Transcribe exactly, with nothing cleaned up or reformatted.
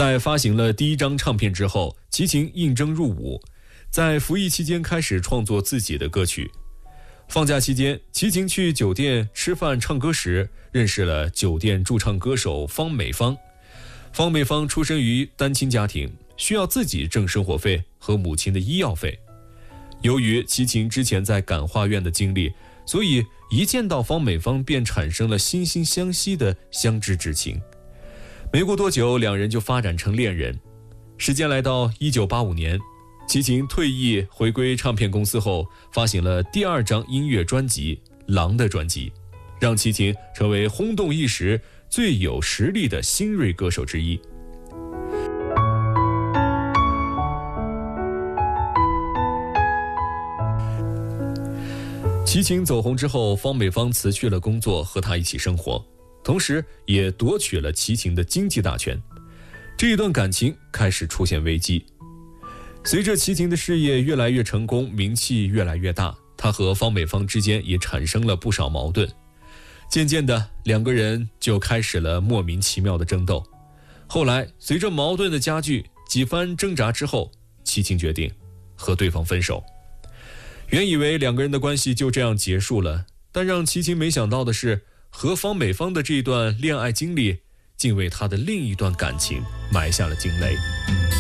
在发行了第一张唱片之后，齐秦应征入伍，在服役期间开始创作自己的歌曲。放假期间，齐秦去酒店吃饭唱歌时，认识了酒店驻唱歌手方美芳。方美芳出生于单亲家庭，需要自己挣生活费和母亲的医药费。由于齐秦之前在感化院的经历，所以一见到方美芳便产生了惺惺相惜的相知之情。没过多久，两人就发展成恋人。时间来到一九八五年，齐秦退役回归唱片公司后，发行了第二张音乐专辑《狼》的专辑，让齐秦成为轰动一时最有实力的新锐歌手之一。齐秦走红之后，方美芳辞去了工作，和他一起生活，同时也夺取了齐秦的经济大权。这一段感情开始出现危机。随着齐秦的事业越来越成功，名气越来越大，他和方美芳之间也产生了不少矛盾。渐渐的，两个人就开始了莫名其妙的争斗。后来随着矛盾的加剧，几番挣扎之后，齐秦决定和对方分手。原以为两个人的关系就这样结束了，但让齐秦没想到的是，和方美芳的这段恋爱经历竟为他的另一段感情埋下了惊雷。